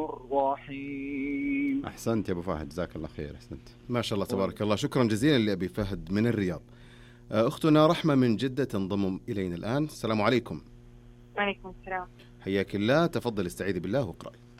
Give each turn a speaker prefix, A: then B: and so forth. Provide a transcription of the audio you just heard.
A: الرحيم.
B: أحسنت يا أبو فهد، جزاك الله خير. أحسنت ما شاء الله تبارك الله. شكرا جزيلا لأبي فهد من الرياض. أختنا رحمة من جدة تنضم إلينا الآن. السلام عليكم.
C: وعليكم السلام.
B: حياك الله، تفضل استعيذي بالله واقرأي.